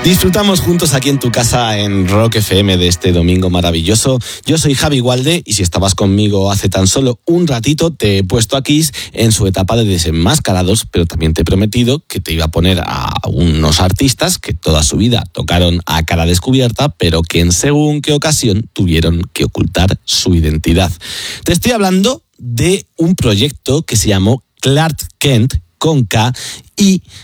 Disfrutamos juntos aquí en tu casa en Rock FM de este domingo maravilloso. Yo soy Javi Gualde y si estabas conmigo hace tan solo un ratito, te he puesto a Kiss en su etapa de desenmascarados, pero también te he prometido que te iba a poner a unos artistas que toda su vida tocaron a cara descubierta, pero que en según qué ocasión tuvieron que ocultar su identidad. Te estoy hablando de un proyecto que se llamó Clark Kent con K y